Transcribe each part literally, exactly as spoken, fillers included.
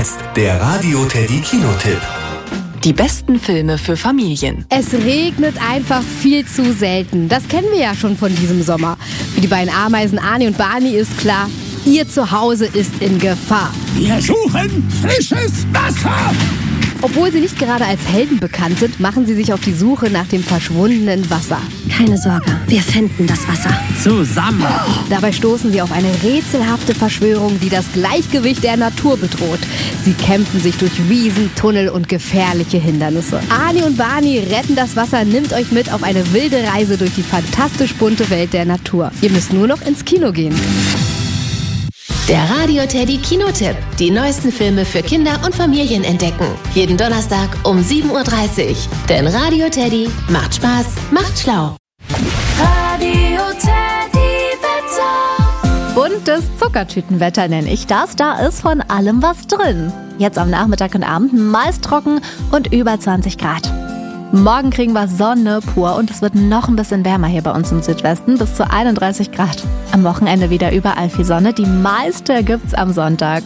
jetzt der Radio Teddy Kinotipp. Die besten Filme für Familien. Es regnet einfach viel zu selten. Das kennen wir ja schon von diesem Sommer. Für die beiden Ameisen Ani und Barney ist klar, ihr Zuhause ist in Gefahr. Wir suchen frisches Wasser! Obwohl sie nicht gerade als Helden bekannt sind, machen sie sich auf die Suche nach dem verschwundenen Wasser. Keine Sorge, wir finden das Wasser. Zusammen! Dabei stoßen sie auf eine rätselhafte Verschwörung, die das Gleichgewicht der Natur bedroht. Sie kämpfen sich durch Wiesen, Tunnel und gefährliche Hindernisse. Ani und Barney retten das Wasser, nimmt euch mit auf eine wilde Reise durch die fantastisch bunte Welt der Natur. Ihr müsst nur noch ins Kino gehen. Der Radio Teddy Kinotipp. Die neuesten Filme für Kinder und Familien entdecken. Jeden Donnerstag um sieben Uhr dreißig. Denn Radio Teddy macht Spaß, macht schlau. Radio Teddy Wetter. Buntes Zuckertütenwetter nenne ich das. Da ist von allem was drin. Jetzt am Nachmittag und Abend meist trocken und über zwanzig Grad. Morgen kriegen wir Sonne pur und es wird noch ein bisschen wärmer hier bei uns im Südwesten, bis zu einunddreißig Grad. Am Wochenende wieder überall viel Sonne, die meiste gibt's am Sonntag.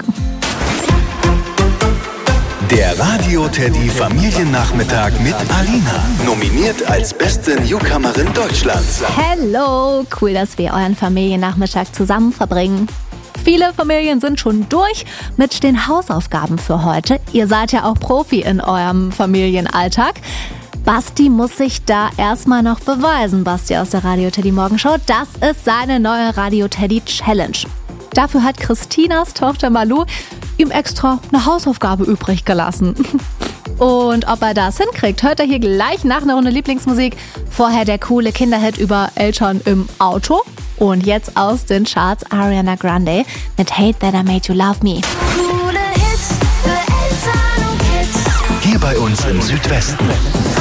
Der Radio Teddy Familiennachmittag mit Alina. Nominiert als beste Newcomerin Deutschlands. Hello, cool, dass wir euren Familiennachmittag zusammen verbringen. Viele Familien sind schon durch mit den Hausaufgaben für heute. Ihr seid ja auch Profi in eurem Familienalltag. Basti muss sich da erstmal noch beweisen, Basti aus der Radio Teddy Morgenshow. Das ist seine neue Radio Teddy Challenge. Dafür hat Christinas Tochter Malu ihm extra eine Hausaufgabe übrig gelassen. Und ob er das hinkriegt, hört er hier gleich nach einer Runde Lieblingsmusik. Vorher der coole Kinderhit über Eltern im Auto. Und jetzt aus den Charts Ariana Grande mit Hate That I Made You Love Me. Coole Hits für Eltern und Kids. Hier bei uns im Südwesten.